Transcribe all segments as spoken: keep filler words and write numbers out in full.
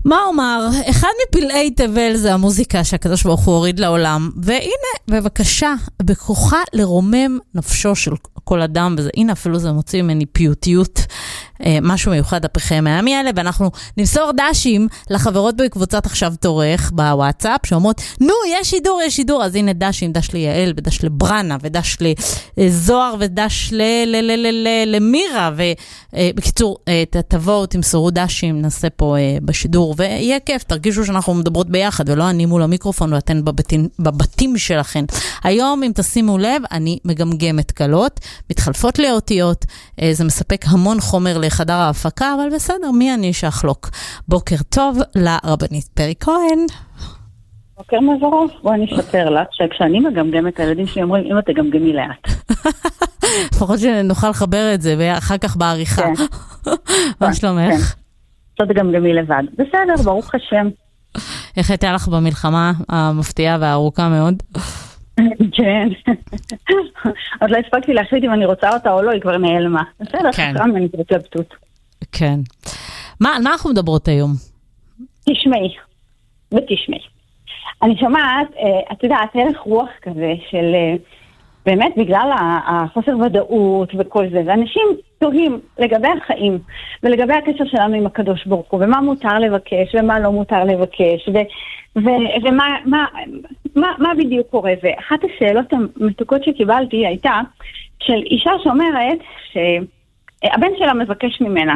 מה אומר? אחד מפלאי תבל זה המוזיקה שהקדוש ברוך הוא הוריד לעולם, והנה, בבקשה, בכוחה לרומם נפשו של כל אדם, וזה, הנה אפילו זה מוציא ממני פיוטיות, אה, משהו מיוחד הפכם מהימי האלה, ואנחנו נמסור דשים לחברות בקבוצת עכשיו תורך בוואטסאפ, שאומרות, נו, יש שידור, יש שידור, אז הנה דשים, דש ליעל, ודש לברנה, ודש לזוהר, ודש למירה, ובקיצור, תבואו, תמסורו דשים, נעשה פה בשידור, ויהיה כיף, תרגישו שאנחנו מדברות ביחד, ולא אני מול המיקרופון, ואתן בבתים, בבתים שלכן. היום, אם תשימו לב, אני מגמגמת קלות, מתחלפות לי אותיות, זה מספק המון חומר לחדר ההפקה, אבל בסדר, מי אני שאחלוק? בוקר טוב לרבנית פרי כהן. בוקר מבורך, בואי אני אספר לך, שכשאני מגמגמת, הילדים שלי אומרים, אמא תגמגמי לאט. לפחות שנוכל לחבר את זה, ואחר כך בעריכה. מה שלומך? קצת תגמגמי לבד. בסדר, ברוך השם. איך הייתה לך במלחמה המפתיעה והארוכה מאוד? כן. עוד לא הספקתי להחליט אם אני רוצה אותה או לא, היא כבר נעלמה. בסדר, חסרה ממני בהתלבטות. כן. מה, על מה אנחנו מדברות היום? תשמעי. ותשמעי. אני שומעת, את יודעת, הלך רוח כזה של, באמת בגלל החוסר ודאות וכל זה, ואנשים תוהים לגבי החיים, ולגבי הקשר שלנו עם הקדוש ברוך הוא, ומה מותר לבקש, ומה לא מותר לבקש, ו, ו, ומה מה, מה, מה בדיוק קורה. ואחת השאלות המתוקות שקיבלתי הייתה, של אישה שאומרת, שהבן שלה מבקש ממנה,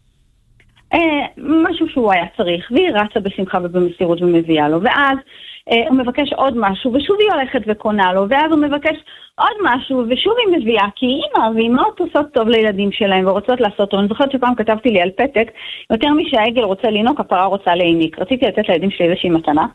משהו שהוא היה צריך, והיא רצה בשמחה ובמסירות ומביאה לו, ואז הוא מבקש עוד משהו, ושוב היא הולכת וקונה לו, ואז הוא מבקש עוד משהו, ושוב היא מביאה, כי אימא ואימהות עושות טוב לילדים שלהם, ורוצות לעשות טוב. אני זוכרת שפעם כתבתי לי על פתק, יותר משהעגל רוצה לינוק, הפרה רוצה להיניק. רציתי לתת לילדים שלי איזושהי מתנה,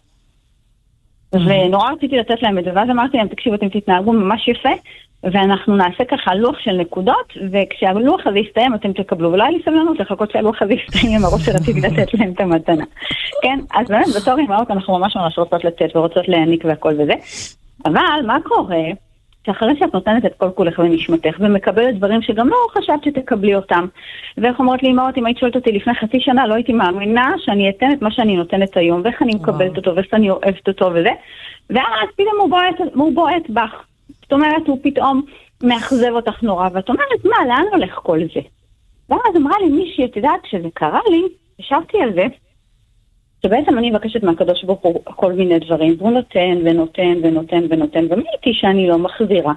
ונורא רציתי לתת להם את זה, ואז אמרתי להם, תקשיבו, אתם תתנהגו ממש יפה, ואנחנו נעשה ככה לוח של נקודות, וכשהלוח הזה יסתיים אתם תקבלו, ולא היה לי סבלנות לחכות שהלוח הזה יסתיים, מראש שרציתי לתת להם את המתנה. כן, אז באמת בתור אימהות אנחנו ממש ממש רוצות לתת ורוצות להעניק והכל וזה, אבל מה קורה? שאחרי שאת נותנת את כל כולך ונשמתך, ומקבלת דברים שגם לא חשבת שתקבלי אותם, ואיך אומרות לי אימהות, אם היית שואלת אותי לפני חצי שנה, לא הייתי מאמינה שאני אתן את מה שאני נותנת היום, ואיך אני מקבלת אותו, ואיך אני אוהבת אותו וזה, ואז פתאום הוא בועט, הוא בועט בך. זאת אומרת, הוא פתאום מאכזב אותך נורא, ואת אומרת, מה, לאן הולך כל זה? ואז אמרה לי מישהי, את יודעת, כשזה קרה לי, ישבתי על זה, שבעצם אני מבקשת מהקדוש ברוך הוא כל מיני דברים, והוא נותן ונותן ונותן ונותן, ומי איתי שאני לא מחזירה?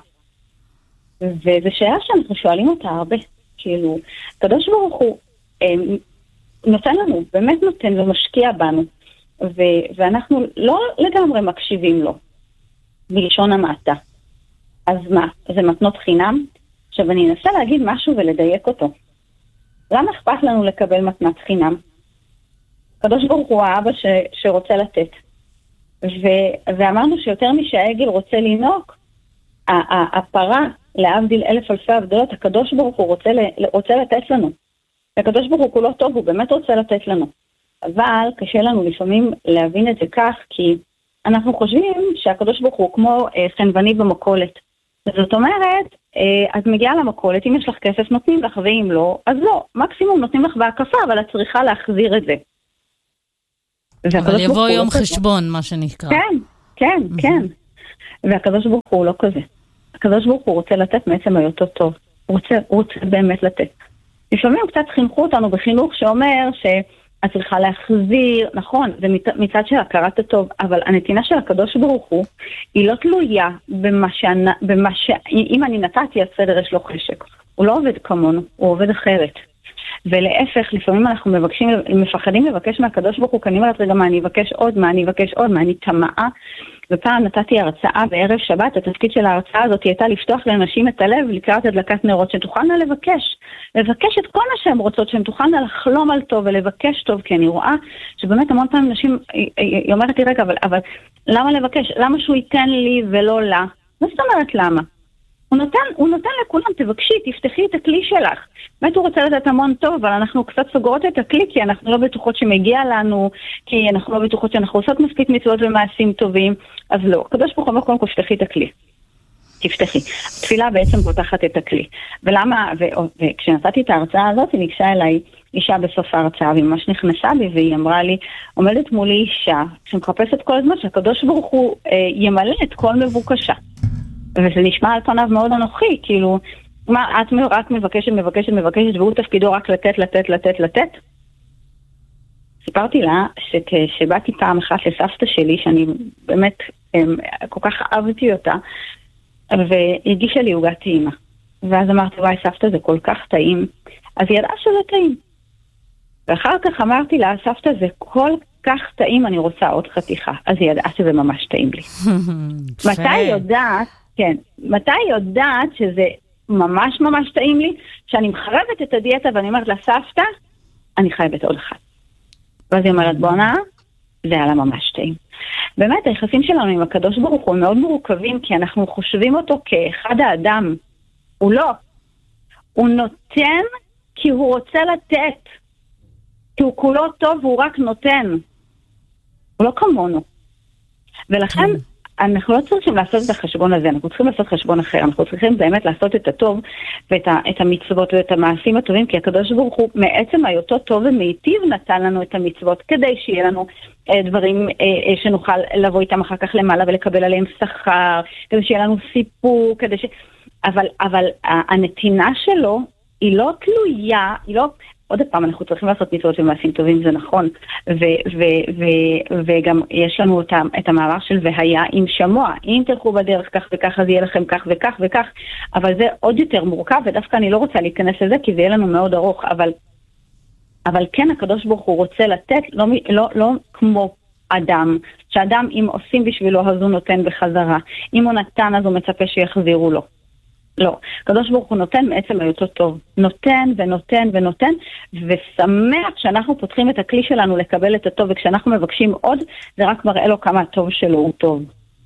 וזו שאלה שאנחנו שואלים אותה הרבה, כאילו, הקדוש ברוך הוא אה, נותן לנו, באמת נותן ומשקיע בנו, ו- ואנחנו לא לגמרי מקשיבים לו, בלשון המעטה. אז מה? זה מתנות חינם? עכשיו אני אנסה להגיד משהו ולדייק אותו. למה אכפת לנו לקבל מתנת חינם? הקדוש ברוך הוא האבא ש... שרוצה לתת. ו... ואמרנו שיותר משהעגל רוצה לינוק, הפרה, להבדיל אלף אלפי הבדלות, הקדוש ברוך הוא רוצה, ל... רוצה לתת לנו. הקדוש ברוך הוא כולו טוב, הוא באמת רוצה לתת לנו. אבל קשה לנו לפעמים להבין את זה כך, כי אנחנו חושבים שהקדוש ברוך הוא כמו אה, חנווני במקולת. זאת אומרת, אה, את מגיעה למקולת, אם יש לך כסף נותנים לך, ואם לא, אז לא. מקסימום נותנים לך בהקפה, אבל את צריכה להחזיר את זה. אבל יבוא יום לא חשבון, כזה. מה שנקרא. כן, כן, mm-hmm. כן. והקדוש ברוך הוא לא כזה. הקדוש ברוך הוא רוצה לתת מעצם היותו טוב. הוא רוצה, הוא רוצה באמת לתת. לפעמים קצת חינכו אותנו בחינוך שאומר ש... את צריכה להחזיר, נכון, זה מצד של הכרת הטוב, אבל הנתינה של הקדוש ברוך הוא, היא לא תלויה במה ש... במה ש... אם אני נתתי, הסדר יש לו חשק. הוא לא עובד כמונו, הוא עובד אחרת. ולהפך, לפעמים אנחנו מבקשים, מפחדים לבקש מהקדוש ברוך הוא, כי אני אומרת, רגע, מה אני אבקש עוד, מה אני אבקש עוד, מה אני תמאה. ופעם נתתי הרצאה בערב שבת, התפקיד של ההרצאה הזאת הייתה לפתוח לאנשים את הלב, לקראת הדלקת נרות, שתוכלנה לבקש, לבקש את כל מה שהן רוצות, שהן תוכלנה לחלום על טוב ולבקש טוב, כי אני רואה שבאמת המון פעמים נשים, היא אומרת לי, רגע, אבל, אבל למה לבקש? למה שהוא ייתן לי ולא לה? מה זאת אומרת למה? הוא נותן, הוא נותן לכולם, תבקשי, תפתחי את הכלי שלך. באמת הוא רוצה לתת המון טוב, אבל אנחנו קצת סוגרות את הכלי, כי אנחנו לא בטוחות שמגיע לנו, כי אנחנו לא בטוחות שאנחנו עושות מספיק מצוות ומעשים טובים, אז לא. הקדוש ברוך הוא אומר, קודם כל, תפתחי את הכלי. תפתחי. תפילה בעצם פותחת את הכלי. ולמה, ו, וכשנתתי את ההרצאה הזאת, היא ניגשה אליי אישה בסוף ההרצאה, והיא ממש נכנסה בי, והיא אמרה לי, עומדת מולי אישה, שמחפשת כל הזמן שהקדוש ברוך הוא אה, ימלא את כל מבוקשה. וזה נשמע על פניו מאוד אנוכי, כאילו, מה, את רק מבקשת, מבקשת, מבקשת, והוא תפקידו רק לתת, לתת, לתת, לתת. סיפרתי לה שכשבאתי פעם אחת לסבתא שלי, שאני באמת הם, כל כך אהבתי אותה, והגישה לי עוגת טעימה. ואז אמרתי, וואי, סבתא זה כל כך טעים. אז היא ידעה שזה טעים. ואחר כך אמרתי לה, סבתא זה כל כך טעים, אני רוצה עוד חתיכה. אז היא ידעה שזה ממש טעים לי. מתי היא יודעת, כן, מתי היא יודעת שזה ממש ממש טעים לי, שאני מחרבת את הדיאטה ואני אומרת לה, סבתא, אני חייבת עוד אחת. ואז היא אומרת, בונה, זה היה לה ממש טעים. באמת, היחסים שלנו עם הקדוש ברוך הוא מאוד מורכבים, כי אנחנו חושבים אותו כאחד האדם. הוא לא. הוא נותן כי הוא רוצה לתת. כי הוא כולו טוב והוא רק נותן. הוא לא כמונו. ולכן אנחנו לא צריכים לעשות את החשבון הזה, אנחנו צריכים לעשות חשבון אחר. אנחנו צריכים באמת לעשות את הטוב ואת ה, את המצוות ואת המעשים הטובים, כי הקדוש ברוך הוא מעצם היותו טוב ומיטיב נתן לנו את המצוות, כדי שיהיה לנו אה, דברים אה, שנוכל לבוא איתם אחר כך למעלה ולקבל עליהם שכר, כדי שיהיה לנו סיפור, כדי ש... אבל, אבל הנתינה שלו היא לא תלויה, היא לא... עוד פעם, אנחנו צריכים לעשות מצוות ומעשים טובים, זה נכון, ו- ו- ו- וגם יש לנו את, את המעבר של והיה עם שמוע, אם תלכו בדרך כך וכך, אז יהיה לכם כך וכך וכך, אבל זה עוד יותר מורכב, ודווקא אני לא רוצה להיכנס לזה, כי זה יהיה לנו מאוד ארוך, אבל, אבל כן, הקדוש ברוך הוא רוצה לתת, לא, לא, לא כמו אדם, שאדם אם עושים בשבילו, אז הוא נותן בחזרה, אם הוא נתן, אז הוא מצפה שיחזירו לו. לא, הקדוש ברוך הוא נותן מעצם היותו טוב, נותן ונותן ונותן, ושמח שאנחנו פותחים את הכלי שלנו לקבל את הטוב, וכשאנחנו מבקשים עוד, זה רק מראה לו כמה הטוב שלו הוא טוב.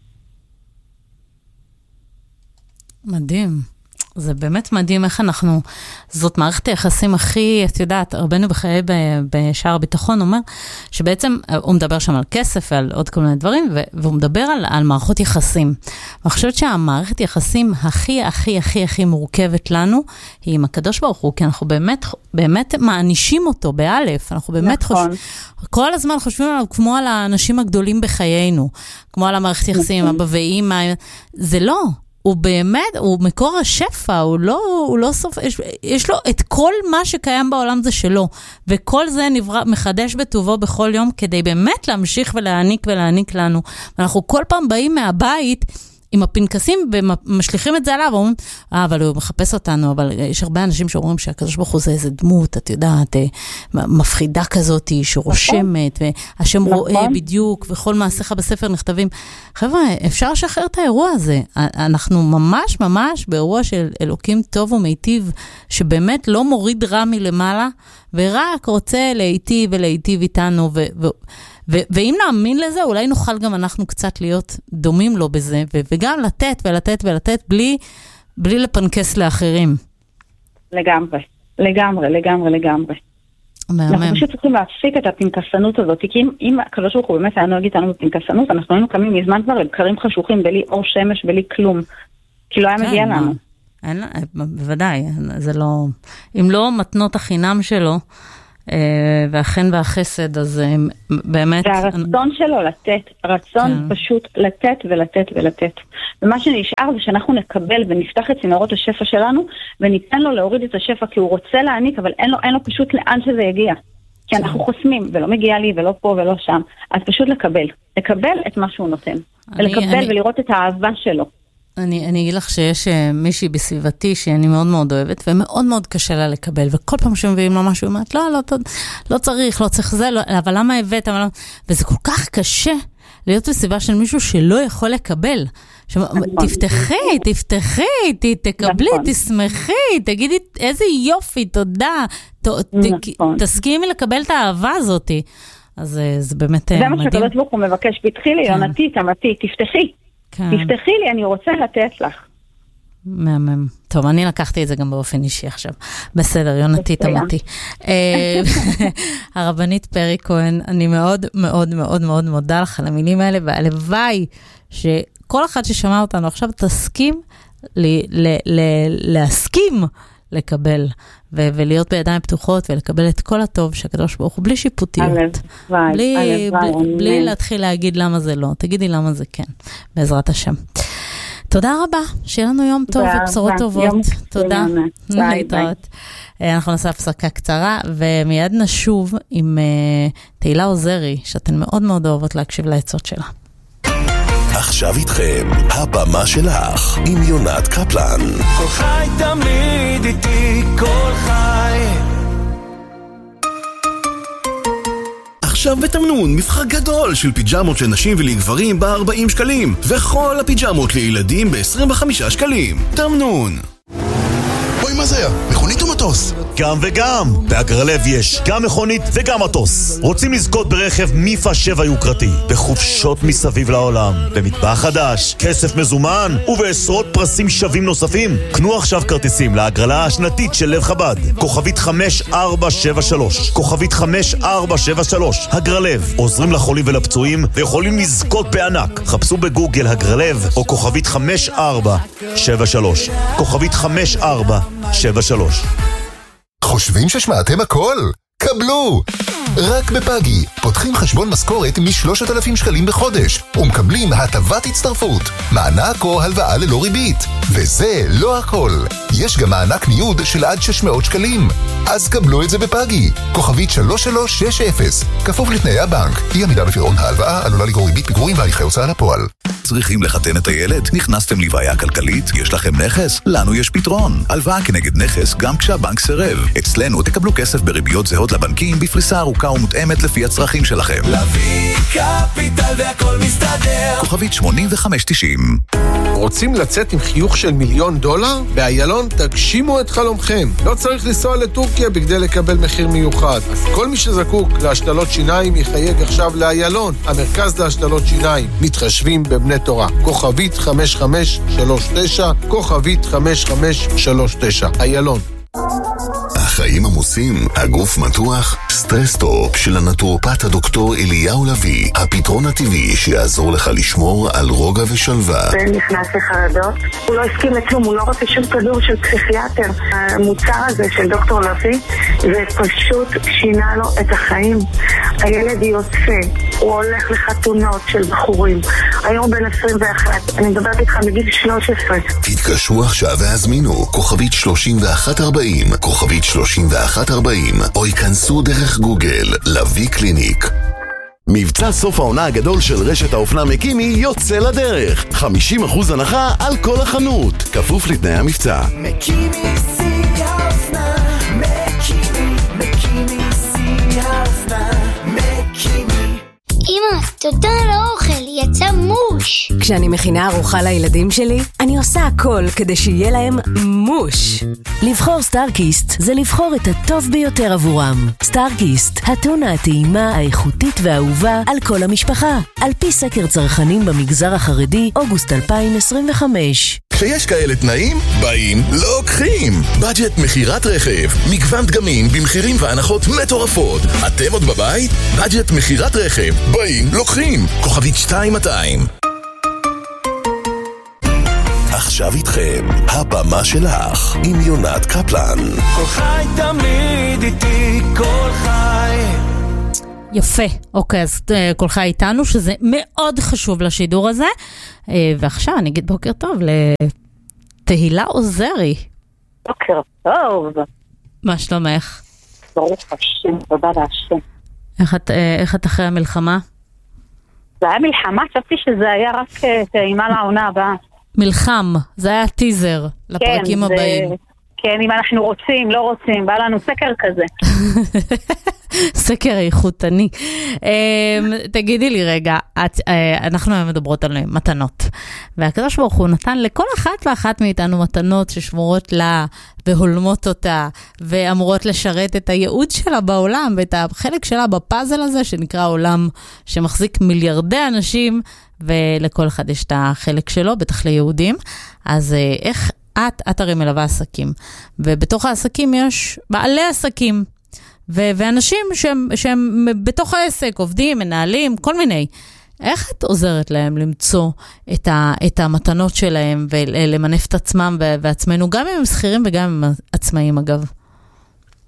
מדהים. זה באמת מדהים איך אנחנו, זאת מערכת היחסים הכי, את יודעת, רבנו בחיי בשער הביטחון אומר, שבעצם הוא מדבר שם על כסף ועל עוד כל מיני דברים, והוא מדבר על, על מערכות יחסים. אני חושבת שהמערכת יחסים הכי, הכי, הכי, הכי מורכבת לנו, היא עם הקדוש ברוך הוא, כי אנחנו באמת, באמת מענישים אותו באלף, אנחנו באמת נכון. חושבים, כל הזמן חושבים עליו כמו על האנשים הגדולים בחיינו, כמו על המערכת יחסים, אבא ואמא, זה לא. הוא באמת, הוא מקור השפע, הוא לא, הוא לא סוף, יש, יש לו את כל מה שקיים בעולם זה שלו, וכל זה נברא, מחדש בטובו בכל יום, כדי באמת להמשיך ולהעניק ולהעניק לנו. ואנחנו כל פעם באים מהבית, עם הפנקסים ומשליחים את זה עליו, ואומרים, אה, אבל הוא מחפש אותנו, אבל יש הרבה אנשים שאומרים שהקדוש ברוך הוא זה איזה דמות, את יודעת, מפחידה כזאת, שרושמת, והשם רואה בדיוק, וכל מעשיך בספר נכתבים. חבר'ה, אפשר לשחרר את האירוע הזה. אנחנו ממש ממש באירוע של אלוקים טוב ומיטיב, שבאמת לא מוריד רע מלמעלה, ורק רוצה להיטיב ולהיטיב איתנו, ו... ו- ואם נאמין לזה, אולי נוכל גם אנחנו קצת להיות דומים לו בזה, ו- וגם לתת ולתת ולתת בלי, בלי לפנקס לאחרים. לגמרי, לגמרי, לגמרי, לגמרי. מהמם. אנחנו פשוט צריכים להפסיק את הפנקסנות הזאת, כי אם, אם הקדוש ברוך הוא באמת היה נוהג איתנו בפנקסנות, אנחנו היינו קמים מזמן כבר לבקרים חשוכים, בלי אור שמש, בלי כלום, כי לא היה כן, מגיע מה? לנו. אין, בוודאי, זה לא, אם לא מתנות החינם שלו, והחן והחסד, אז באמת... והרצון שלו לתת, רצון פשוט לתת ולתת ולתת. ומה שנשאר זה שאנחנו נקבל ונפתח את צינורות השפע שלנו, וניתן לו להוריד את השפע, כי הוא רוצה להעניק, אבל אין לו, אין לו פשוט לאן שזה יגיע. כי אנחנו חוסמים, ולא מגיע לי, ולא פה ולא שם. אז פשוט לקבל. לקבל את מה שהוא נותן. ולקבל ולראות את האהבה שלו. אני, אני אגיד לך שיש מישהי בסביבתי שאני מאוד מאוד אוהבת, ומאוד מאוד קשה לה לקבל, וכל פעם שמביאים לו משהו, היא אומרת, לא, לא, לא צריך, לא צריך זה, לא, אבל למה הבאת? אבל... וזה כל כך קשה להיות בסביבה של מישהו שלא יכול לקבל. ש... תפתחי, תפתחי, תקבלי, תשמחי, תגידי איזה יופי, תודה, ת... תסכימי לקבל את האהבה הזאת. אז זה באמת מדהים. זה מה שקדוש ברוך הוא מבקש, פתחי לי, יונתי, תמתי, תפתחי. תפתחי לי, אני רוצה לתת לך. מהמם. טוב, אני לקחתי את זה גם באופן אישי עכשיו. בסדר, יונתי, תמתי. הרבנית פרי כהן, אני מאוד מאוד מאוד מאוד מודה לך על המילים האלה, והלוואי שכל אחד ששמע אותנו עכשיו תסכים להסכים לקבל ו- ולהיות בידיים פתוחות, ולקבל את כל הטוב שהקדוש ברוך הוא, בלי שיפוטיות. הלוואי, בלי, הלוואי, בלי, בלי להתחיל להגיד למה זה לא. תגידי למה זה כן, בעזרת השם. תודה רבה, שיהיה לנו יום טוב ובשורות טובות. תודה. להתראות. אנחנו נעשה הפסקה קצרה, ומיד נשוב עם תהילה עוזרי, שאתן מאוד מאוד אוהבות להקשיב לעצות שלה. עכשיו איתכם, הבמה שלך, עם יונת קפלן. כל חי תמיד איתי, כל חי. עכשיו בתמנון, מבחר גדול של פיג'מות לנשים ולגברים ב-ארבעים שקלים, וכל הפיג'מות לילדים ב-עשרים וחמישה שקלים. תמנון. בואי, מה זה היה? מכונית או מטוס? גם וגם. באגרלב יש גם מכונית וגם מטוס. רוצים לזכות ברכב מיפה שבע יוקרתי, בחופשות מסביב לעולם, במטבח חדש, כסף מזומן ובעשרות פרסים שווים נוספים? קנו עכשיו כרטיסים להגרלה השנתית של לב חב"ד. כוכבית חמש ארבע שבע שלוש. כוכבית חמש ארבע שבע שלוש. הגרלב. עוזרים לחולים ולפצועים ויכולים לזכות בענק. חפשו בגוגל הגרלב או כוכבית חמש ארבע שבע שלוש. כוכבית חמש ארבע שבע שלוש. חושבים ששמעתם הכל? קבלו! רק בפאגי פותחים חשבון משכורת מ-שלושת אלפים שקלים בחודש ומקבלים הטבת הצטרפות, מענק או הלוואה ללא ריבית. וזה לא הכל, יש גם מענק ניוד של עד שש מאות שקלים. אז קבלו את זה בפאגי, כוכבית שלוש שלוש שש אפס, כפוף לתנאי הבנק. אי עמידה בפירעון ההלוואה עלולה לגרור ריבית פיגורים והליכי הוצאה לפועל. צריכים לחתן את הילד? נכנסתם לבעיה כלכלית? יש לכם נכס? לנו יש פתרון. הלוואה כנגד נכס גם כשהבנק סירב. אצלנו תקבלו כסף בריביות זהות לבנקים בפריסה ארוכה ומותאמת לפי הצרכים שלכם. להביא קפיטל והכל מסתדר. כוכבית שמונים וחמש תשעים. רוצים לצאת עם חיוך של מיליון דולר? באיילון תגשימו את חלומכם. לא צריך לנסוע לטורקיה בכדי לקבל מחיר מיוחד. אז כל מי שזקוק להשתלות שיניים יחייג עכשיו לאיילון, המרכז להשתלות שיניים. מתחשבים בבני תורה. כוכבית חמש חמש שלוש תשע, כוכבית חמש חמש שלוש תשע. איילון. החיים עמוסים, הגוף מתוח, סטרסטופ של הנטורופט הדוקטור אליהו לוי, הפתרון הטבעי שיעזור לך לשמור על רוגע ושלווה. בן נכנס לחרדות, הוא לא הסכים לכלום, הוא לא רוצה שום כדור של פסיכיאטר. המוצר הזה של דוקטור לוי, זה פשוט שינה לו את החיים. הילד יוצא, הוא הולך לחתונות של בחורים. היום בן עשרים ואחת, אני מדברת איתך מגיל שלוש עשרה. תתקשרו עכשיו והזמינו, כוכבית שלושים ואחת ארבעים, כוכבית שלושים ואחת ארבעים, או ייכנסו דרך גוגל, לוי קליניק. מבצע סוף העונה הגדול של רשת האופנה מקימי יוצא לדרך. חמישים אחוז הנחה על כל החנות, כפוף לתנאי המבצע. מקימי שיא האופנה, מקימי, מקימי שיא האופנה, מקימי. אמא, תודה על האוכל, יצא מוש. כשאני מכינה ארוחה לילדים שלי, אני עושה הכל כדי שיהיה להם מוש. לבחור סטארקיסט זה לבחור את הטוב ביותר עבורם. סטארקיסט, הטונה הטעימה, האיכותית והאהובה על כל המשפחה. על פי סקר צרכנים במגזר החרדי, אוגוסט אלפיים עשרים וחמש. כשיש כאלה תנאים, באים, לוקחים. בדג'ט מחירת רכב, מגוון דגמים במחירים והנחות מטורפות. אתם עוד בבית? בדג'ט מחירת רכב, באים, לוקחים. כוכבית שתיים מאתיים. עכשיו איתכם, הבמה שלך, עם יונת קפלן. כל חי תמיד איתי, כל חי. יפה, אוקיי, אז כל חי איתנו, שזה מאוד חשוב לשידור הזה. ועכשיו אני אגיד בוקר טוב לתהילה עוזרי. בוקר טוב. מה שלומך? ברוך השם, תודה להשם. איך את, איך את אחרי המלחמה? זה היה מלחמה, חשבתי שזה היה רק טעימה לעונה הבאה. מלחם, זה היה טיזר לפרקים כן, הבאים. זה... כן, אם אנחנו רוצים, לא רוצים, בא לנו סקר כזה. סקר איכותני. תגידי לי רגע, אנחנו מדברות על מתנות, והקדוש ברוך הוא נתן לכל אחת ואחת מאיתנו מתנות ששמורות לה והולמות אותה, ואמורות לשרת את הייעוד שלה בעולם, ואת החלק שלה בפאזל הזה שנקרא עולם, שמחזיק מיליארדי אנשים, ולכל אחד יש את החלק שלו, בטח ליהודים. אז איך את, את הרי מלווה עסקים, ובתוך העסקים יש בעלי עסקים, ו- ואנשים שהם, שהם בתוך העסק, עובדים, מנהלים, כל מיני. איך את עוזרת להם למצוא את, ה- את המתנות שלהם, ולמנף את עצמם ועצמנו, גם אם הם שכירים וגם אם הם עצמאים אגב?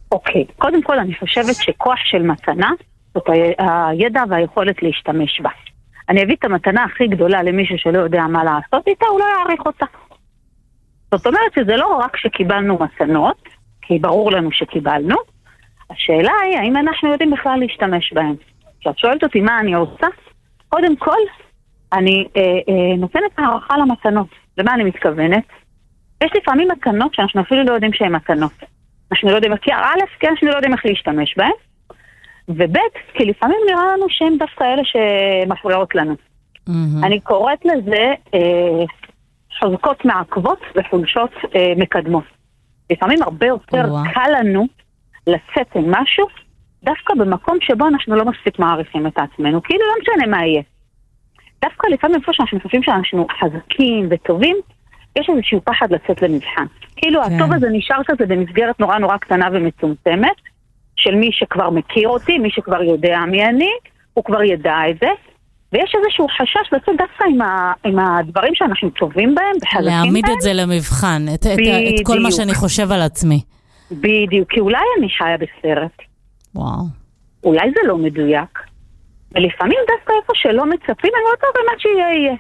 אוקיי, קודם כל אני חושבת שכוח של מתנה, זאת הידע והיכולת להשתמש בה. אני אביא את המתנה הכי גדולה למישהו שלא יודע מה לעשות איתה, הוא לא יעריך אותה. זאת אומרת שזה לא רק שקיבלנו מתנות, כי ברור לנו שקיבלנו, השאלה היא האם אנחנו יודעים בכלל להשתמש בהם. כשאת שואלת אותי מה אני עושה, קודם כל אני אה, אה, נותנת הערכה למתנות. למה אני מתכוונת? יש לפעמים מתנות שאנחנו אפילו לא יודעים שהן מתנות. אנחנו לא יודעים, כי א', כי אנחנו לא יודעים איך להשתמש בהן, וב', כי לפעמים נראה לנו שהן דווקא אלה שמפריעות לנו. Mm-hmm. אני קוראת לזה אה, חוזקות מעכבות וחולשות אה, מקדמות. לפעמים הרבה יותר oh, wow. קל לנו לצאת עם משהו, דווקא במקום שבו אנחנו לא מספיק מעריכים את עצמנו, כאילו לא משנה מה יהיה. דווקא לפעמים איפה שאנחנו חושבים שאנחנו חזקים וטובים, יש איזשהו פחד לצאת למבחן. כאילו כן. הטוב הזה נשאר כזה במסגרת נורא נורא קטנה ומצומצמת, של מי שכבר מכיר אותי, מי שכבר יודע מי אני, הוא כבר ידע את זה, ויש איזשהו חשש לצאת דווקא עם, ה, עם הדברים שאנחנו טובים בהם, וחזקים בהם. להעמיד את זה למבחן, את, את, את כל מה שאני חושב על עצמי. בדיוק, כי אולי אני חיה בסרט. וואו. אולי זה לא מדויק. ולפעמים דווקא איפה שלא מצפים, אני לא טוב במה שיהיה יהיה.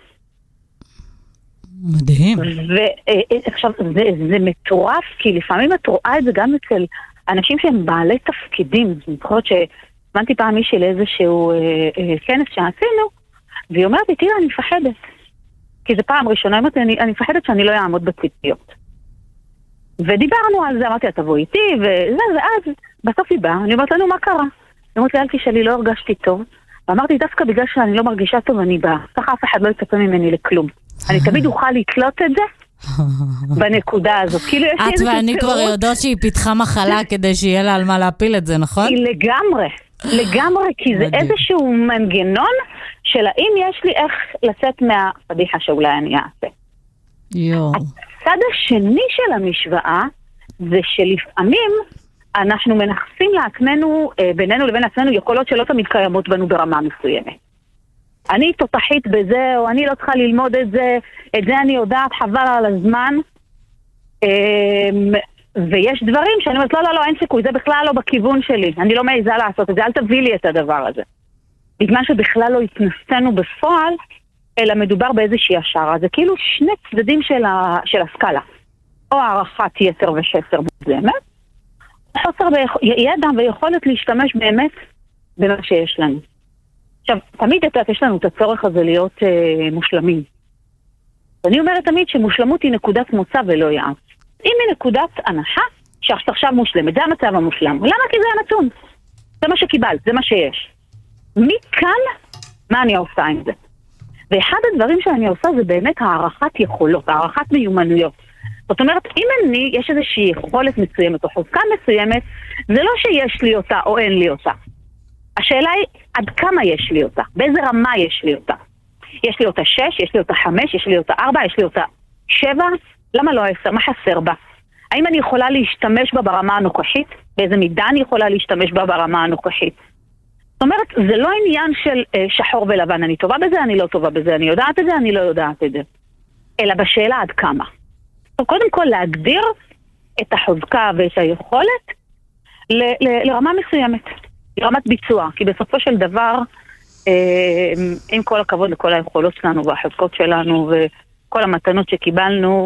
מדהים. ועכשיו, זה, זה מטורף, כי לפעמים את רואה את זה גם אצל אנשים שהם בעלי תפקידים. אני זוכרת שהזמנתי פעם מישהי לאיזשהו אה, אה, כנס שעשינו, והיא אומרת, תראה, אני מפחדת. כי זה פעם ראשונה, אמרתי, אני, אני מפחדת שאני לא אעמוד בציפיות. ודיברנו על זה, אמרתי, תבוא איתי, וזה, ואז בסוף היא באה, אני אומרת לנו, מה קרה? היא אומרת לי, אל תשאלי, לא הרגשתי טוב. ואמרתי, דווקא בגלל שאני לא מרגישה טוב, אני באה. ככה אף אחד לא יצפה ממני לכלום. אני תמיד אוכל לתלות את זה בנקודה הזאת. את ואני כבר יודעות שהיא פיתחה מחלה כדי שיהיה לה על מה להפיל את זה, נכון? היא לגמרי, לגמרי, כי זה איזשהו מנגנון של האם יש לי איך לצאת מהפדיחה שאולי אני אעשה. יו. הצד השני של המשוואה זה שלפעמים אנחנו מנחסים לעצמנו, בינינו לבין עצמנו, יכולות שלא תמיד קיימות בנו ברמה מסוימת. אני תותחית בזה, או אני לא צריכה ללמוד את זה, את זה אני יודעת, חבל על הזמן. ויש דברים שאני אומרת, לא, לא, לא, אין סיכוי, זה בכלל לא בכיוון שלי. אני לא מעיזה לעשות את זה, אל תביא לי את הדבר הזה. בגלל שבכלל לא התנסינו בפועל, אלא מדובר באיזושהי השערה. זה כאילו שני צדדים של, ה, של הסקאלה. או הערכת יתר וחסר מוגזמת, חוסר ידע ויכולת להשתמש באמת במה שיש לנו. עכשיו, תמיד יש לנו את הצורך הזה להיות אה, מושלמים. אני אומרת תמיד שמושלמות היא נקודת מוצא ולא יעד. אם היא נקודת הנחה, שעכשיו מושלמת, זה המצב המושלם. למה? כי זה הנתון. זה מה שקיבלת, זה מה שיש. מכאן, מה אני עושה עם זה? ואחד הדברים שאני עושה זה באמת הערכת יכולות, הערכת מיומנויות. זאת אומרת, אם אני, יש איזושהי יכולת מסוימת או חוזקה מסוימת, זה לא שיש לי אותה או אין לי אותה. השאלה היא, עד כמה יש לי אותה? באיזה רמה יש לי אותה? יש לי אותה שש, יש לי אותה חמש, יש לי אותה ארבע, יש לי אותה שבע? למה לא עשר? מה חסר בה? האם אני יכולה להשתמש בה ברמה הנוכחית? באיזה מידה אני יכולה להשתמש בה ברמה הנוכחית? זאת אומרת, זה לא עניין של אה, שחור ולבן, אני טובה בזה, אני לא טובה בזה, אני יודעת את זה, אני לא יודעת את זה. אלא בשאלה עד כמה. קודם כל להגדיר את החוזקה ואת היכולת ל- ל- לרמה מסוימת, לרמת ביצוע, כי בסופו של דבר, אה, עם כל הכבוד לכל היכולות שלנו והחוזקות שלנו וכל המתנות שקיבלנו,